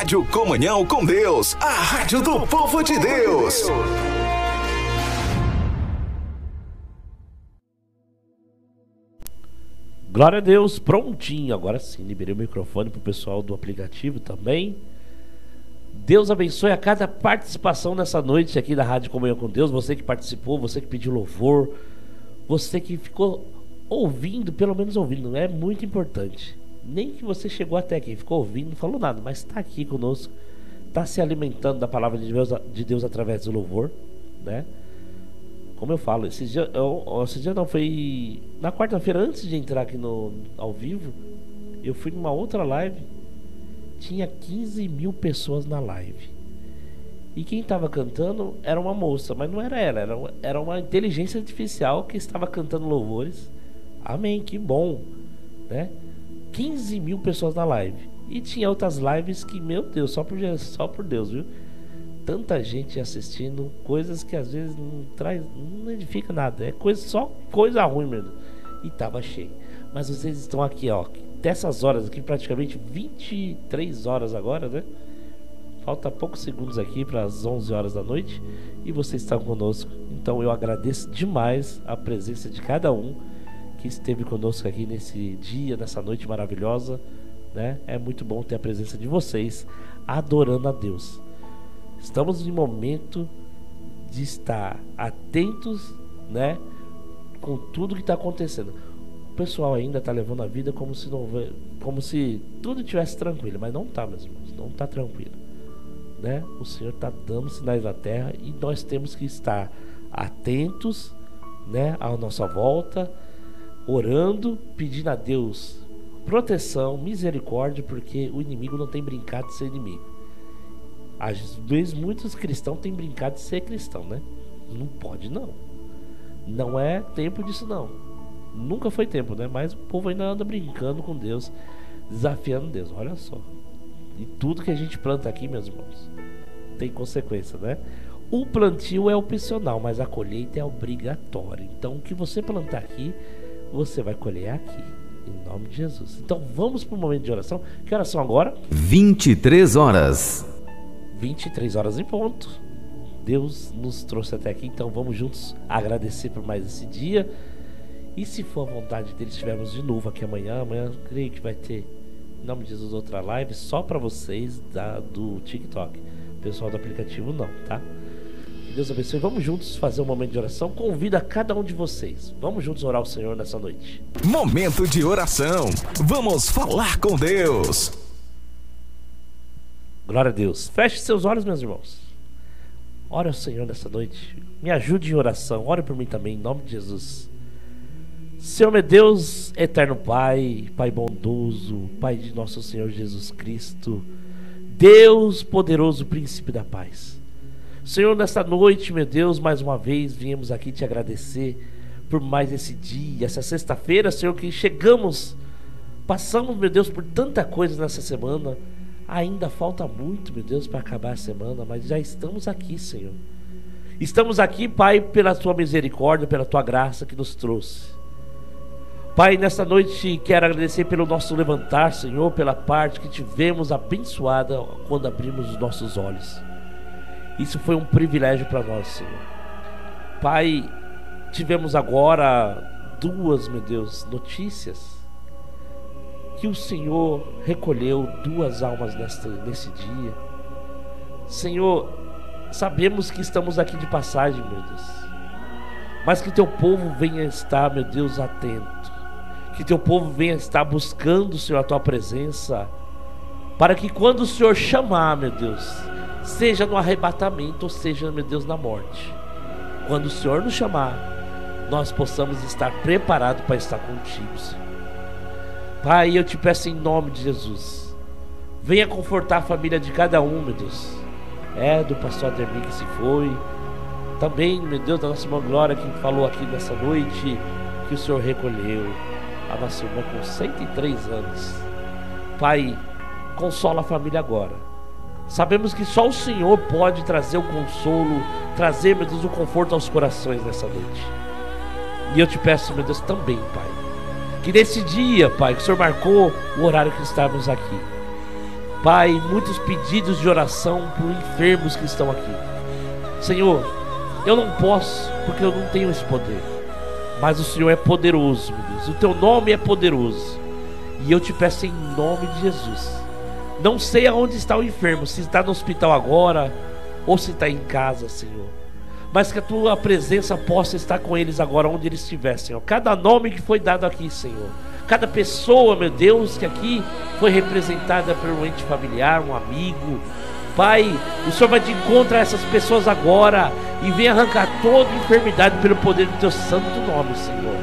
Rádio Comunhão com Deus, a rádio do povo de Deus. Glória a Deus, prontinho. Agora sim, liberei o microfone pro pessoal do aplicativo também. Deus abençoe a cada participação nessa noite aqui da Rádio Comunhão com Deus. Você que participou, você que pediu louvor, você que ficou ouvindo, pelo menos ouvindo, é muito importante. Nem que você chegou até aqui, ficou ouvindo, não falou nada, mas está aqui conosco, está se alimentando da palavra de Deus através do louvor, né? Como eu falo, esse dia não, foi na quarta-feira, antes de entrar aqui ao vivo, eu fui numa outra live, tinha 15 mil pessoas na live. E quem estava cantando era uma moça, mas não era ela, era uma inteligência artificial que estava cantando louvores. Amém, que bom, né? 15 mil pessoas na live. E tinha outras lives que, meu Deus, só por Deus, viu? Tanta gente assistindo, coisas que às vezes não edifica nada, só coisa ruim mesmo. E tava cheio. Mas vocês estão aqui, ó, dessas horas aqui, praticamente 23 horas agora, né? Falta poucos segundos aqui para as 11 horas da noite e vocês estão conosco. Então eu agradeço demais a presença de cada um que esteve conosco aqui nesse dia, nessa noite maravilhosa, né? É muito bom ter a presença de vocês adorando a Deus. Estamos em momento de estar atentos, né, com tudo que está acontecendo. O pessoal ainda está levando a vida como se tudo estivesse tranquilo, mas não está, meus irmãos, não está tranquilo, né? O Senhor está dando sinais na terra e nós temos que estar atentos, né, à nossa volta, orando, pedindo a Deus proteção, misericórdia, porque o inimigo não tem brincado de ser inimigo. Às vezes muitos cristãos têm brincado de ser cristão, né? Não pode não. Não é tempo disso não. Nunca foi tempo, né? Mas o povo ainda anda brincando com Deus, desafiando Deus. Olha só. E tudo que a gente planta aqui, meus irmãos, tem consequência, né? O plantio é opcional, mas a colheita é obrigatória. Então o que você plantar aqui, você vai colher aqui, em nome de Jesus. Então vamos para o momento de oração. Que oração agora? 23 horas. 23 horas em ponto. Deus nos trouxe até aqui, então vamos juntos agradecer por mais esse dia. E se for a vontade dele, estivermos de novo aqui amanhã creio que vai ter, em nome de Jesus, outra live só para vocês do TikTok. O pessoal do aplicativo não, tá? Que Deus abençoe. Vamos juntos fazer um momento de oração. Convido a cada um de vocês. Vamos juntos orar ao Senhor nessa noite. Momento de oração. Vamos falar com Deus. Glória a Deus. Feche seus olhos, meus irmãos. Ore ao Senhor nessa noite. Me ajude em oração. Ore por mim também, em nome de Jesus. Senhor meu Deus, eterno Pai, Pai bondoso, Pai de nosso Senhor Jesus Cristo, Deus poderoso, príncipe da paz. Senhor, nesta noite, meu Deus, mais uma vez viemos aqui te agradecer por mais esse dia, essa sexta-feira, Senhor, que passamos, meu Deus, por tanta coisa nessa semana. Ainda falta muito, meu Deus, para acabar a semana, mas já estamos aqui, Senhor. Estamos aqui, Pai, pela tua misericórdia, pela tua graça que nos trouxe. Pai, nesta noite quero agradecer pelo nosso levantar, Senhor, pela parte que tivemos abençoada quando abrimos os nossos olhos. Isso foi um privilégio para nós, Senhor. Pai, tivemos agora duas, meu Deus, notícias. Que o Senhor recolheu 2 almas nesse dia. Senhor, sabemos que estamos aqui de passagem, meu Deus. Mas que teu povo venha estar, meu Deus, atento. Que teu povo venha estar buscando, Senhor, a tua presença. Para que quando o Senhor chamar, meu Deus, seja no arrebatamento ou seja, meu Deus, na morte. Quando o Senhor nos chamar, nós possamos estar preparados para estar contigo, Senhor. Pai, eu te peço em nome de Jesus, venha confortar a família de cada um, meu Deus. Do pastor Ademir que se foi, também, meu Deus, da nossa irmã Glória que falou aqui nessa noite, que o Senhor recolheu a nossa irmã com 103 anos. Pai, consola a família agora. Sabemos que só o Senhor pode trazer o consolo, trazer, meu Deus, o conforto aos corações nessa noite. E eu te peço, meu Deus, também, Pai, que nesse dia, Pai, que o Senhor marcou o horário que estávamos aqui, Pai, muitos pedidos de oração por enfermos que estão aqui. Senhor, eu não posso, porque eu não tenho esse poder. Mas o Senhor é poderoso, meu Deus. O teu nome é poderoso. E eu te peço em nome de Jesus. Não sei aonde está o enfermo, se está no hospital agora ou se está em casa, Senhor. Mas que a tua presença possa estar com eles agora, onde eles estiverem, Senhor. Cada nome que foi dado aqui, Senhor. Cada pessoa, meu Deus, que aqui foi representada por um ente familiar, um amigo. Pai, o Senhor vai de encontro a essas pessoas agora e vem arrancar toda enfermidade pelo poder do teu santo nome, Senhor.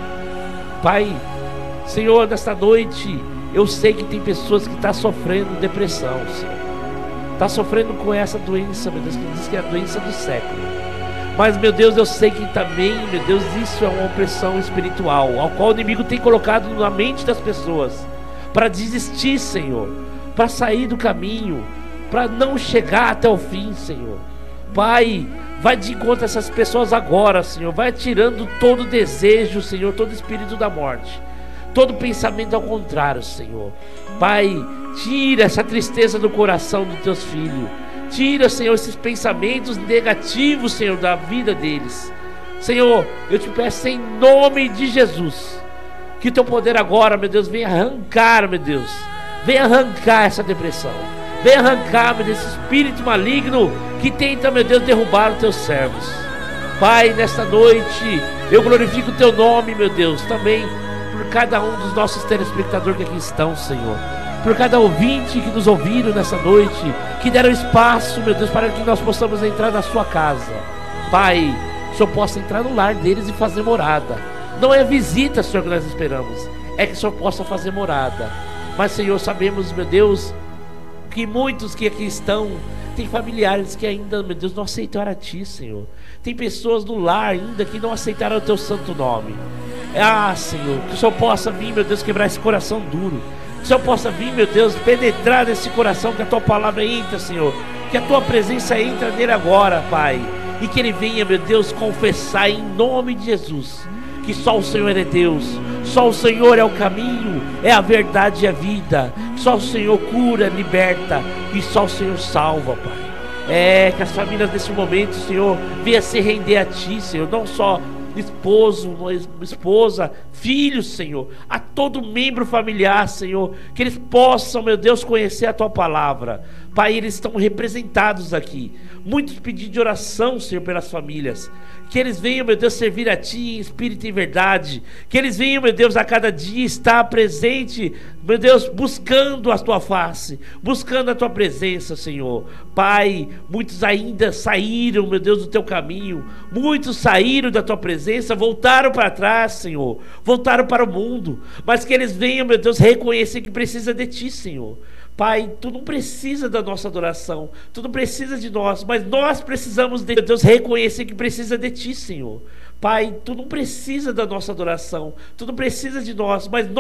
Pai, Senhor, nesta noite, eu sei que tem pessoas que estão sofrendo depressão, Senhor. Está sofrendo com essa doença, meu Deus, que diz que é a doença do século. Mas, meu Deus, eu sei que também, meu Deus, isso é uma opressão espiritual, ao qual o inimigo tem colocado na mente das pessoas, para desistir, Senhor, para sair do caminho, para não chegar até o fim, Senhor. Pai, vai de encontro a essas pessoas agora, Senhor. Vai tirando todo desejo, Senhor, todo espírito da morte, todo pensamento ao contrário, Senhor. Pai, tira essa tristeza do coração dos teus filhos. Tira, Senhor, esses pensamentos negativos, Senhor, da vida deles. Senhor, eu te peço em nome de Jesus, que o teu poder agora, meu Deus, venha arrancar, meu Deus. Venha arrancar essa depressão. Venha arrancar, meu Deus, esse espírito maligno que tenta, meu Deus, derrubar os teus servos. Pai, nesta noite, eu glorifico o teu nome, meu Deus, também por cada um dos nossos telespectadores que aqui estão, Senhor. Por cada ouvinte que nos ouviram nessa noite, que deram espaço, meu Deus, para que nós possamos entrar na sua casa. Pai, o Senhor possa entrar no lar deles e fazer morada. Não é visita, Senhor, que nós esperamos, é que o Senhor possa fazer morada. Mas, Senhor, sabemos, meu Deus, que muitos que aqui estão tem familiares que ainda, meu Deus, não aceitaram a Ti, Senhor. Tem pessoas no lar ainda que não aceitaram o Teu santo nome. Ah, Senhor, que o Senhor possa vir, meu Deus, quebrar esse coração duro. Que o Senhor possa vir, meu Deus, penetrar nesse coração, que a Tua palavra entra, Senhor. Que a Tua presença entra nele agora, Pai. E que ele venha, meu Deus, confessar em nome de Jesus que só o Senhor é Deus. Só o Senhor é o caminho, é a verdade e a vida. Só o Senhor cura, liberta. E só o Senhor salva, Pai. É, que as famílias nesse momento, Senhor, venha se render a Ti, Senhor. Não só esposo, esposa, filhos, Senhor, a todo membro familiar, Senhor, que eles possam, meu Deus, conhecer a Tua palavra. Pai, eles estão representados aqui. Muitos pedidos de oração, Senhor, pelas famílias. Que eles venham, meu Deus, servir a Ti em espírito e em verdade. Que eles venham, meu Deus, a cada dia estar presente, meu Deus, buscando a Tua face, buscando a Tua presença, Senhor. Pai, muitos ainda saíram, meu Deus, do Teu caminho. Muitos saíram da Tua presença, voltaram para trás, Senhor. Voltaram para o mundo. Mas que eles venham, meu Deus, reconhecer que precisa de Ti, Senhor. Pai, Tu não precisa da nossa adoração, Tu não precisa de nós, mas nós precisamos de Deus reconhecer que precisa de Ti, Senhor. Pai, Tu não precisa da nossa adoração, Tu não precisa de nós, mas nós